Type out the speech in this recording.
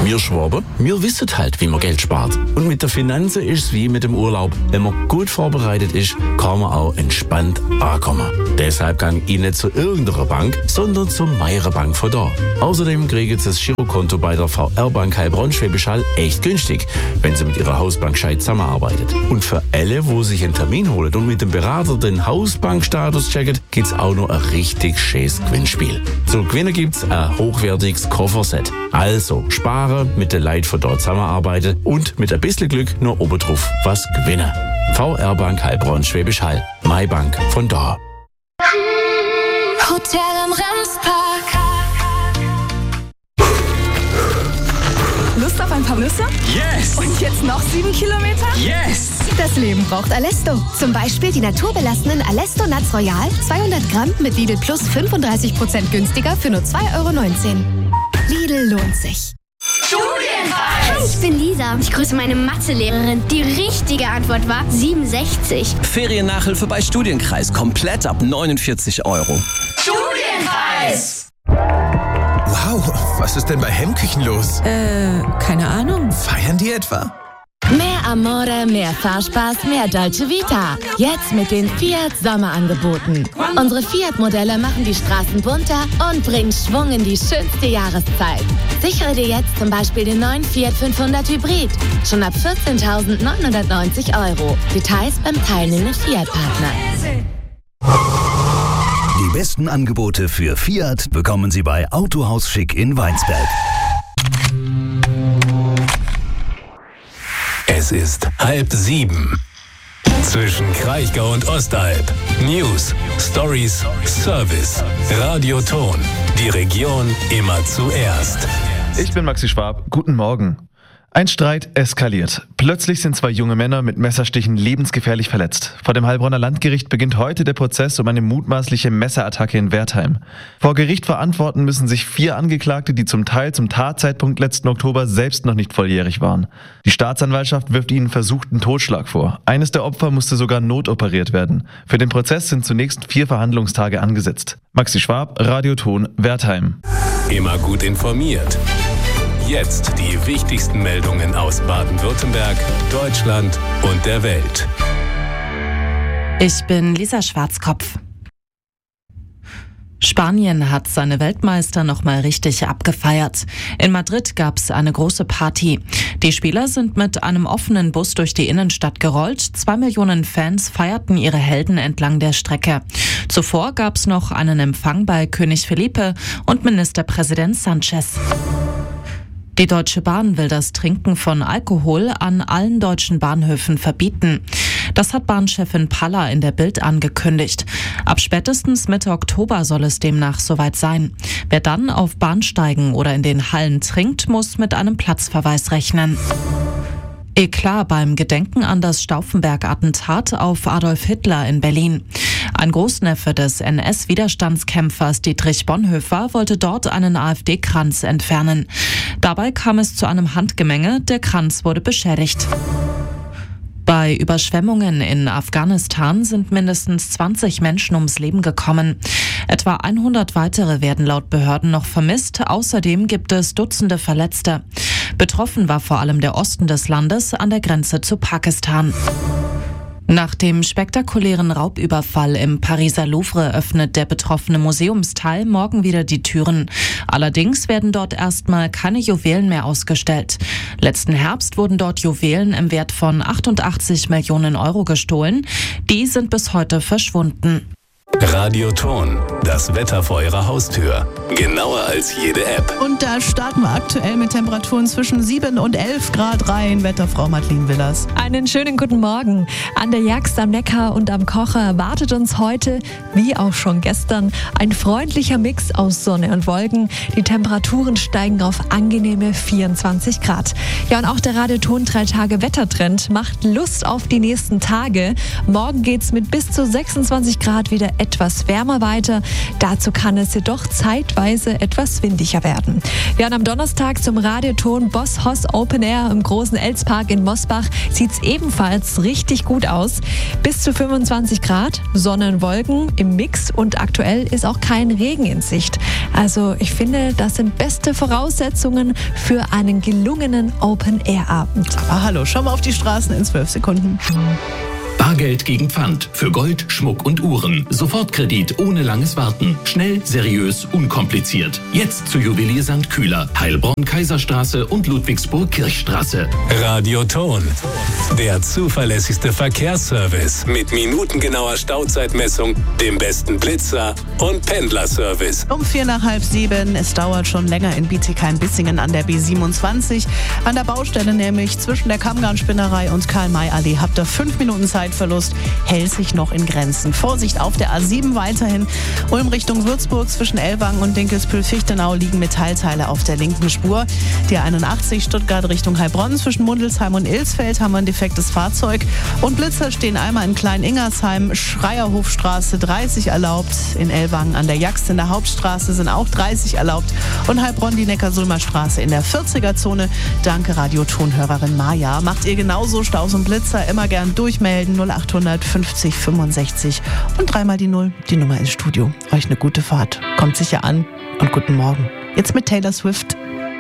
Wir Schwaben, wir wissen halt, wie man Geld spart. Und mit der Finanzen ist es wie mit dem Urlaub. Wenn man gut vorbereitet ist, kann man auch entspannt ankommen. Deshalb gang ich nicht zu irgendeiner Bank, sondern zur meiner Bank von da. Außerdem kriegen Sie das Girokonto bei der VR-Bank Heilbronn-Schwäbisch Hall echt günstig, wenn Sie mit Ihrer Hausbank gescheit zusammenarbeitet. Und für alle, wo sich einen Termin holen und mit dem Berater den Hausbankstatus checken, gibt's auch noch ein richtig schönes Gewinnspiel. Zu gewinnen gibt's ein hochwertiges Kofferset. Also sparen, mit den Leuten von dort zusammenarbeiten und mit ein bisschen Glück noch obendrauf was gewinnen. VR-Bank Heilbronn-Schwäbisch Hall. My Bank von da. Hotel am Ramspark. Lust auf ein paar Nüsse? Yes! Und jetzt noch 7 Kilometer? Yes! Das Leben braucht Alesto. Zum Beispiel die naturbelassenen Alesto Nuts Royal, 200 Gramm mit Lidl Plus 35% günstiger für nur 2,19 €. Lidl lohnt sich. Studienreis! Ich bin Lisa. Ich grüße meine Mathelehrerin. Die richtige Antwort war 67. Feriennachhilfe bei Studienkreis. Komplett ab 49 €. Studienreis! Wow, was ist denn bei Hemmküchen los? Keine Ahnung. Feiern die etwa? Mehr Amore, mehr Fahrspaß, mehr Dolce Vita. Jetzt mit den Fiat Sommerangeboten. Unsere Fiat-Modelle machen die Straßen bunter und bringen Schwung in die schönste Jahreszeit. Sichere dir jetzt zum Beispiel den neuen Fiat 500 Hybrid. Schon ab 14.990 €. Details beim teilnehmenden Fiat-Partner. Die besten Angebote für Fiat bekommen Sie bei Autohaus Schick in Weinsberg. Es ist 6:30. Zwischen Kraichgau und Ostalb. News, Stories, Service. Radio Ton. Die Region immer zuerst. Ich bin Maxi Schwab. Guten Morgen. Ein Streit eskaliert. Plötzlich sind 2 junge Männer mit Messerstichen lebensgefährlich verletzt. Vor dem Heilbronner Landgericht beginnt heute der Prozess um eine mutmaßliche Messerattacke in Wertheim. Vor Gericht verantworten müssen sich 4 Angeklagte, die zum Teil zum Tatzeitpunkt letzten Oktober selbst noch nicht volljährig waren. Die Staatsanwaltschaft wirft ihnen versuchten Totschlag vor. Eines der Opfer musste sogar notoperiert werden. Für den Prozess sind zunächst 4 Verhandlungstage angesetzt. Maxi Schwab, Radio Ton, Wertheim. Immer gut informiert. Jetzt die wichtigsten Meldungen aus Baden-Württemberg, Deutschland und der Welt. Ich bin Lisa Schwarzkopf. Spanien hat seine Weltmeister nochmal richtig abgefeiert. In Madrid gab's eine große Party. Die Spieler sind mit einem offenen Bus durch die Innenstadt gerollt. 2 Millionen Fans feierten ihre Helden entlang der Strecke. Zuvor gab's noch einen Empfang bei König Felipe und Ministerpräsident Sanchez. Die Deutsche Bahn will das Trinken von Alkohol an allen deutschen Bahnhöfen verbieten. Das hat Bahnchefin Palla in der Bild angekündigt. Ab spätestens Mitte Oktober soll es demnach soweit sein. Wer dann auf Bahnsteigen oder in den Hallen trinkt, muss mit einem Platzverweis rechnen. Eklat beim Gedenken an das Stauffenberg-Attentat auf Adolf Hitler in Berlin. Ein Großneffe des NS-Widerstandskämpfers Dietrich Bonhoeffer wollte dort einen AfD-Kranz entfernen. Dabei kam es zu einem Handgemenge, der Kranz wurde beschädigt. Bei Überschwemmungen in Afghanistan sind mindestens 20 Menschen ums Leben gekommen. Etwa 100 weitere werden laut Behörden noch vermisst. Außerdem gibt es Dutzende Verletzte. Betroffen war vor allem der Osten des Landes an der Grenze zu Pakistan. Nach dem spektakulären Raubüberfall im Pariser Louvre öffnet der betroffene Museumsteil morgen wieder die Türen. Allerdings werden dort erstmal keine Juwelen mehr ausgestellt. Letzten Herbst wurden dort Juwelen im Wert von 88 Millionen € gestohlen. Die sind bis heute verschwunden. Radio Ton, das Wetter vor Ihrer Haustür. Genauer als jede App. Und da starten wir aktuell mit Temperaturen zwischen 7 und 11 Grad rein. Wetterfrau Madeleine Willers. Einen schönen guten Morgen. An der Jagst am Neckar und am Kocher erwartet uns heute, wie auch schon gestern, ein freundlicher Mix aus Sonne und Wolken. Die Temperaturen steigen auf angenehme 24 Grad. Ja, und auch der Radio Ton 3-Tage-Wettertrend macht Lust auf die nächsten Tage. Morgen geht's mit bis zu 26 Grad wieder etwas wärmer weiter. Dazu kann es jedoch zeitweise etwas windiger werden. Ja, und am Donnerstag zum Radioton Boss Hoss Open Air im großen Elspark in Mosbach sieht es ebenfalls richtig gut aus. Bis zu 25 Grad, Sonne und Wolken im Mix und aktuell ist auch kein Regen in Sicht. Also ich finde, das sind beste Voraussetzungen für einen gelungenen Open-Air-Abend. Aber hallo, schauen wir auf die Straßen in 12 Sekunden. Bargeld gegen Pfand für Gold, Schmuck und Uhren. Sofortkredit ohne langes Warten. Schnell, seriös, unkompliziert. Jetzt zu Juwelier St. Kühler, Heilbronn, Kaiserstraße und Ludwigsburg-Kirchstraße. Radioton, der zuverlässigste Verkehrsservice mit minutengenauer Stauzeitmessung, dem besten Blitzer und Pendlerservice. Um 6:45. Es dauert schon länger in Bietigheim-Bissingen an der B27. An der Baustelle nämlich zwischen der Kammgarnspinnerei und Karl-May-Allee habt ihr 5 Minuten Zeitverlust, hält sich noch in Grenzen. Vorsicht auf der A7 weiterhin. Ulm Richtung Würzburg zwischen Ellwangen und Dinkelsbühl-Fichtenau liegen Metallteile auf der linken Spur. Die 81 Stuttgart Richtung Heilbronn zwischen Mundelsheim und Ilsfeld haben wir ein defektes Fahrzeug. Und Blitzer stehen einmal in Klein-Ingersheim, Schreierhofstraße 30 erlaubt. In Ellwangen an der Jaxt in der Hauptstraße sind auch 30 erlaubt. Und Heilbronn die Neckar-Sulmer Straße in der 40er-Zone. Danke Radiotonhörerin Maja. Macht ihr genauso Staus und Blitzer, immer gern durchmelden. 0800 50 65 und 3 mal die 0. Die Nummer ins Studio. Euch eine gute Fahrt. Kommt sicher an und guten Morgen. Jetzt mit Taylor Swift.